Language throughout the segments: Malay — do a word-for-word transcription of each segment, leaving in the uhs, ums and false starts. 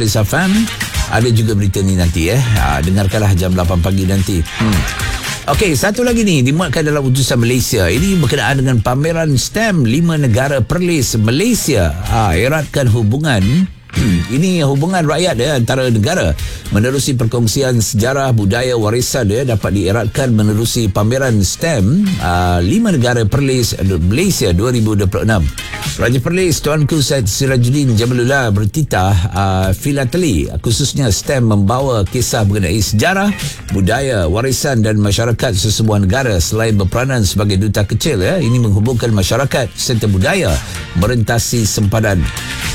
Plays F M. Ada juga berita ni nanti eh. Ha, dengarkanlah jam lapan pagi nanti. Hmm. Okey, satu lagi ni dimuatkan dalam utusan Malaysia. Ini berkenaan dengan pameran STEM lima negara Perlis Malaysia. Ha, eratkan hubungan. Hmm, ini hubungan rakyat ya, antara negara menerusi perkongsian sejarah budaya warisan ya, dapat dieratkan menerusi pameran STEM uh, lima negara Perlis Malaysia dua ribu dua puluh enam. Raja Perlis Tuanku Syed Sirajuddin Jamalullah bertitah uh, filateli khususnya STEM membawa kisah mengenai sejarah, budaya, warisan dan masyarakat sesebuah negara selain berperanan sebagai duta kecil ya. Ini menghubungkan masyarakat serta budaya merentasi sempadan.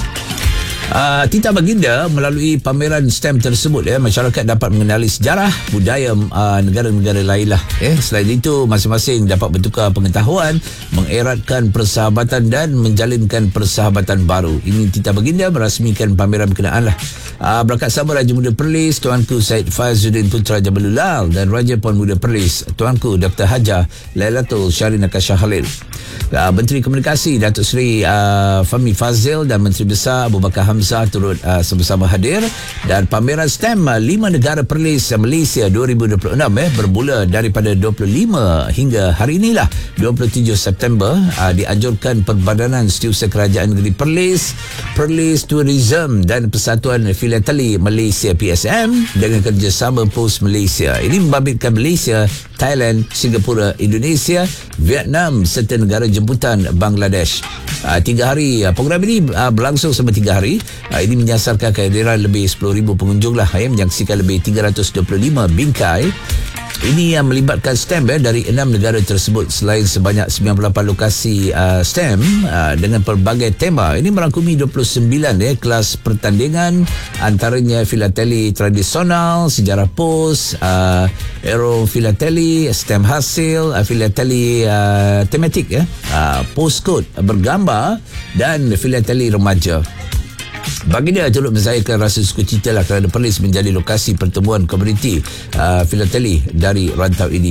Uh, Tita Baginda melalui pameran STEM tersebut ya, masyarakat dapat mengenali sejarah budaya uh, negara-negara lain lah eh. Selain itu masing-masing dapat bertukar pengetahuan, mengeratkan persahabatan dan menjalinkan persahabatan baru. Ini Tita Baginda merasmikan pameran berkenaan lah. uh, Berkat sama Raja Muda Perlis Tuanku Syed Faizuddin Putra Jamalullah dan Raja Puan Muda Perlis Tuanku Doktor Hajah Lailatul Syarina Kasha Khalil. uh, Menteri Komunikasi Datuk Seri uh, Fahmi Fazil dan Menteri Besar Abu Bakar Hamzah turut uh, sama-sama hadir. Dan pameran STEM uh, lima negara Perlis uh, Malaysia dua ribu dua puluh enam eh, bermula daripada dua puluh lima hingga hari inilah dua puluh tujuh September. uh, dianjurkan Perbadanan Setiausaha Kerajaan Negeri Perlis, Perlis Tourism dan Persatuan Filateli Malaysia P S M dengan kerjasama Pos Malaysia. Ini membabitkan Malaysia, Thailand, Singapura, Indonesia, Vietnam serta negara jemputan Bangladesh. Uh, tiga hari uh, program ini uh, berlangsung selama tiga hari. Uh, ini menyasarkan kehadiran lebih sepuluh ribu pengunjung lah eh, menyaksikan lebih tiga ratus dua puluh lima bingkai. Ini yang melibatkan STEM eh, dari enam negara tersebut. Selain sebanyak sembilan puluh lapan lokasi uh, STEM uh, dengan pelbagai tema. Ini merangkumi dua puluh sembilan eh, kelas pertandingan, antaranya filateli tradisional, sejarah pos, uh, aerofilateli, STEM hasil, uh, filateli uh, tematik ya, uh, postcode bergambar dan filateli remaja. Baginda turut menzairkan rasa sukacita lah kerana Perlis menjadi lokasi pertemuan komuniti uh, filateli dari rantau ini.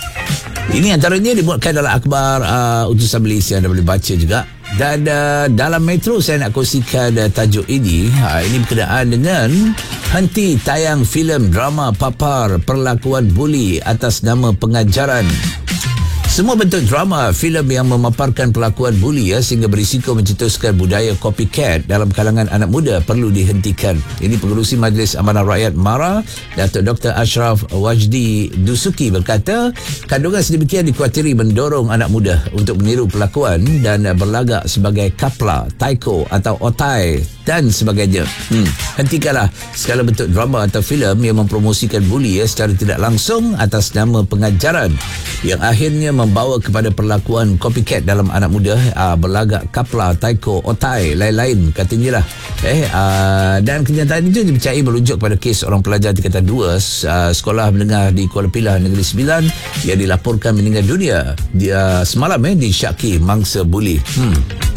Ini antaranya dibuatkan dalam akhbar uh, utusan Malaysia, anda boleh baca juga. Dan uh, dalam Metro saya nak kongsikan uh, tajuk ini. uh, Ini berkenaan dengan henti tayang filem drama papar perlakuan buli atas nama pengajaran. Semua bentuk drama, filem yang memaparkan pelakuan buli ya, sehingga berisiko mencetuskan budaya copycat dalam kalangan anak muda perlu dihentikan. Ini Pengerusi Majlis Amanah Rakyat MARA, Datuk Doktor Ashraf Wajdi Dusuki berkata, kandungan sedemikian dikhawatiri mendorong anak muda untuk meniru pelakuan dan berlagak sebagai kapla, taiko atau otai dan sebagainya. Hmm. Hentikanlah segala bentuk drama atau filem yang mempromosikan buli ya, secara tidak langsung atas nama pengajaran yang akhirnya membawa kepada perlakuan copycat dalam anak muda, uh, berlagak kapla, taiko, otai, lain-lain katanya lah. Eh, uh, dan kenyataan itu dipercayai merujuk kepada kes orang pelajar tingkatan dua uh, sekolah menengah di Kuala Pilah Negeri Sembilan yang dilaporkan meninggal dunia dia semalam eh, di Syaki mangsa buli. Hmm.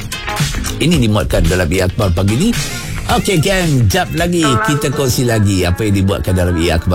Ini dimuatkan dalam I Akhbar pagi ni. Okey gang, jap lagi kita kongsi lagi apa yang dibuatkan dalam I Akhbar.